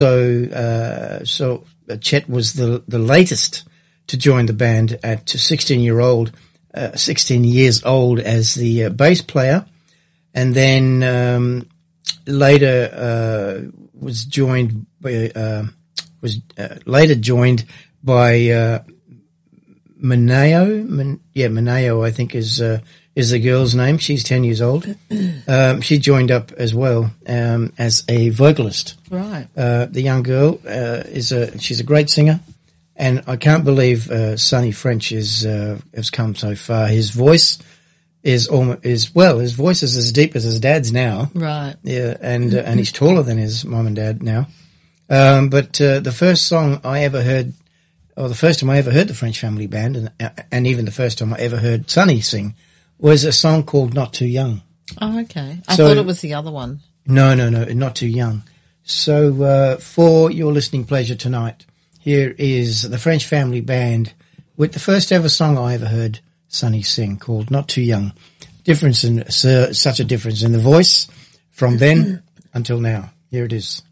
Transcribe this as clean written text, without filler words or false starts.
So Chet was the latest to join the band at 16 years old as the bass player, and then later was joined by Maneo. Maneo, I think is the girl's name. She's 10 years old. She joined up as well as a vocalist. Right. The young girl she's a great singer, and I can't believe Sonny French has come so far. His voice his voice is as deep as his dad's now. Right. Yeah, and he's taller than his mum and dad now. But the first song I ever heard, or the first time I ever heard the French Family Band, and even the first time I ever heard Sonny sing, was a song called Not Too Young. Oh, okay. I thought it was the other one. No, Not Too Young. So for your listening pleasure tonight, here is the French Family Band with the first ever song I ever heard Sonny sing, called Not Too Young. Such a difference in the voice from then until now. Here it is.